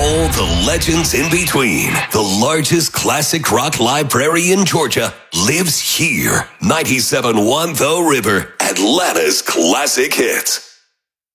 all the legends in between. The largest classic rock library in Georgia lives here. 97.1 The River, Atlanta's classic hits.